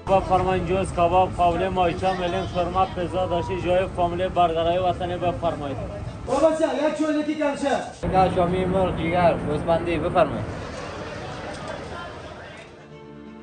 بفرمایید جوز کباب، قابل مایچه، ملیم، شورما، پیزا داشته جای فامیلی برگرای وطنی بفرمایید. بابا یک چولکی کمشه. اینجا شامی مرغ جگر گوسفندی بفرمایید.